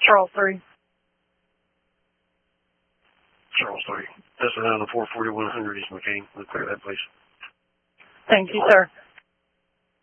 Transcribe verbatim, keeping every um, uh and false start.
Charles three. Charles three. That's around the four forty-one hundred East McCain. We'll clear that place. Thank you, sir.